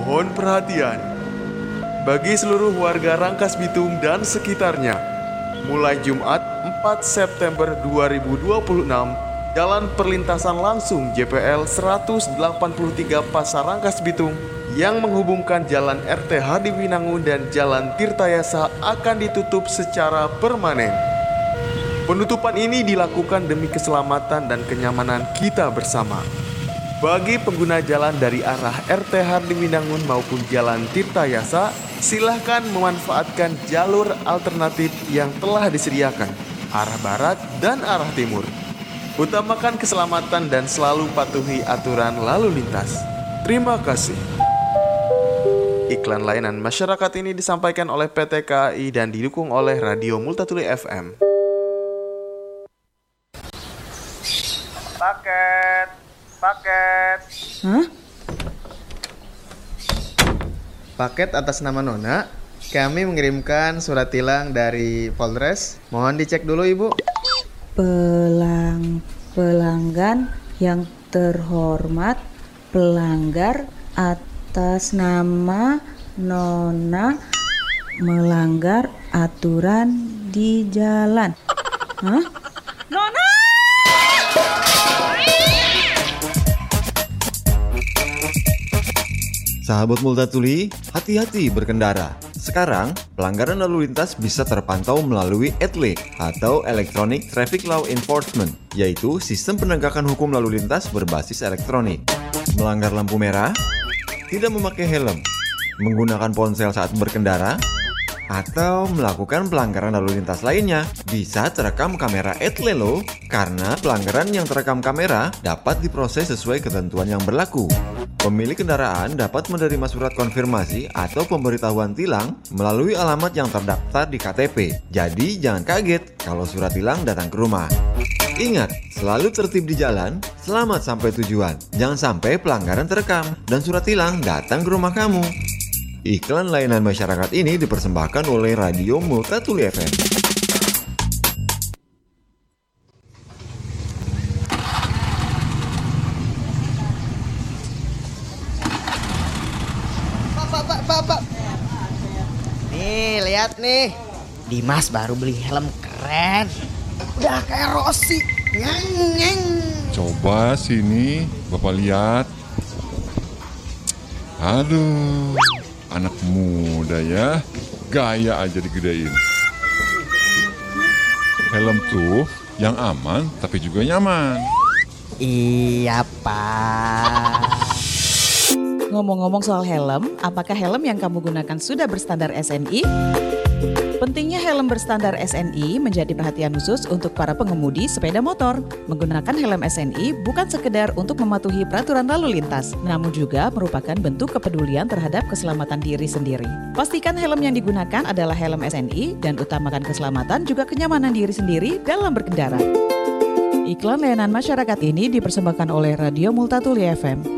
Mohon perhatian bagi seluruh warga Rangkas Bitung dan sekitarnya. Mulai Jumat 4 September 2026, jalan perlintasan langsung JPL 183 Pasar Rangkas Bitung yang menghubungkan Jalan RT Hadiwinangun dan Jalan Tirtayasa akan ditutup secara permanen. Penutupan ini dilakukan demi keselamatan dan kenyamanan kita bersama. Bagi pengguna jalan dari arah RT Hadiwinangun maupun Jalan Tirtayasa, silahkan memanfaatkan jalur alternatif yang telah disediakan, arah barat dan arah timur. Utamakan keselamatan dan selalu patuhi aturan lalu lintas. Terima kasih. Iklan layanan masyarakat ini disampaikan oleh PT KAI dan didukung oleh Radio Multatuli FM. Paket. Hah? Paket atas nama Nona. Kami mengirimkan surat tilang dari Polres. Mohon dicek dulu, Ibu. Pelanggan yang terhormat, pelanggar atas nama Nona melanggar aturan di jalan. Hah? Nona! Sahabat Multatuli, hati-hati berkendara. Sekarang, pelanggaran lalu lintas bisa terpantau melalui ETLE atau Electronic Traffic Law Enforcement, yaitu sistem penegakan hukum lalu lintas berbasis elektronik. Melanggar lampu merah, tidak memakai helm, menggunakan ponsel saat berkendara, atau melakukan pelanggaran lalu lintas lainnya bisa terekam kamera ETLE loh, karena pelanggaran yang terekam kamera dapat diproses sesuai ketentuan yang berlaku. Pemilik kendaraan dapat menerima surat konfirmasi atau pemberitahuan tilang melalui alamat yang terdaftar di KTP. Jadi jangan kaget kalau surat tilang datang ke rumah. Ingat, selalu tertib di jalan, selamat sampai tujuan. Jangan sampai pelanggaran terekam dan surat tilang datang ke rumah kamu. Iklan layanan masyarakat ini dipersembahkan oleh Radio Multatuli FM. Pak. Nih, lihat nih. Dimas baru beli helm keren. Udah kayak Rossi. Nyeng. Coba sini, Bapak lihat. Aduh, anak muda ya, gaya aja digedein. Helm tuh yang aman tapi juga nyaman. Iya, Pak. Ngomong-ngomong soal helm, apakah helm yang kamu gunakan sudah berstandar SNI? Pentingnya helm berstandar SNI menjadi perhatian khusus untuk para pengemudi sepeda motor. Menggunakan helm SNI bukan sekedar untuk mematuhi peraturan lalu lintas, namun juga merupakan bentuk kepedulian terhadap keselamatan diri sendiri. Pastikan helm yang digunakan adalah helm SNI dan utamakan keselamatan juga kenyamanan diri sendiri dalam berkendara. Iklan layanan masyarakat ini dipersembahkan oleh Radio Multatuli FM.